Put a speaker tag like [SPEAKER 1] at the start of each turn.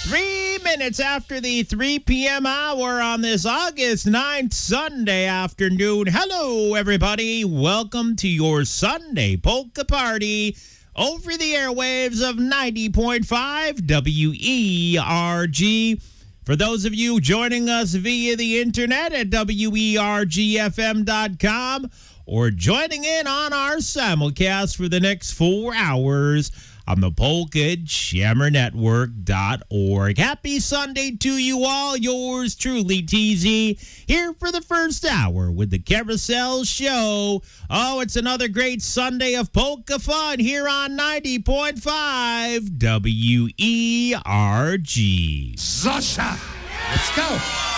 [SPEAKER 1] 3 minutes after the 3 p.m. hour on this August 9th Sunday afternoon. Hello, everybody. Welcome to your Sunday polka party over the airwaves of 90.5 WERG. For those of you joining us via the internet at WERGFM.com or joining in on our simulcast for the next 4 hours on the PolkaJammerNetwork.org. Happy Sunday to you all. Yours truly, TZ, here for the first hour with the Carousel Show. Oh, it's another great Sunday of polka fun here on 90.5 WERG.
[SPEAKER 2] Zasha! Let's go.